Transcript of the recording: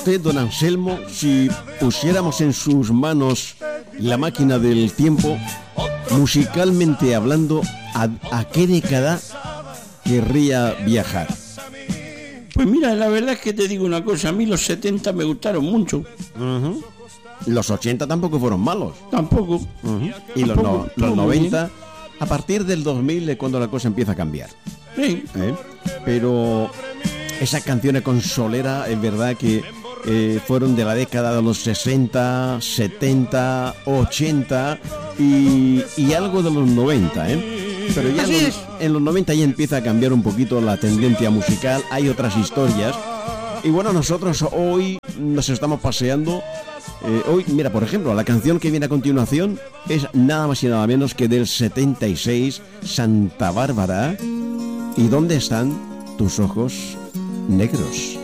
Usted, don Anselmo, si pusiéramos en sus manos la máquina del tiempo, musicalmente hablando, ¿a qué década querría viajar? Pues mira, la verdad es que te digo una cosa, a mí los 70 me gustaron mucho. Uh-huh. Los 80 tampoco fueron malos. Tampoco. Uh-huh. Y los 90, a partir del 2000 es cuando la cosa empieza a cambiar. Sí. Pero esas canciones con solera, es verdad que fueron de la década de los 60, 70, 80 y algo de los 90, Pero ya en los 90 ya empieza a cambiar un poquito la tendencia musical, hay otras historias. Y bueno, nosotros hoy nos estamos paseando. Hoy, mira, por ejemplo, la canción que viene a continuación es nada más y nada menos que del 76, Santa Bárbara. ¿Y dónde están tus ojos negros?